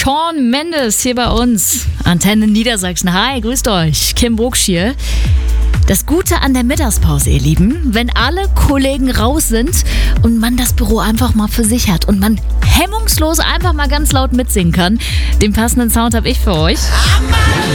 Shawn Mendes hier bei uns. Antenne Niedersachsen. Hi, grüßt euch. Kim Brugsch hier. Das Gute an der Mittagspause, ihr Lieben, wenn alle Kollegen raus sind und man das Büro einfach mal für sich hat und man hemmungslos einfach mal ganz laut mitsingen kann. Den passenden Sound habe ich für euch.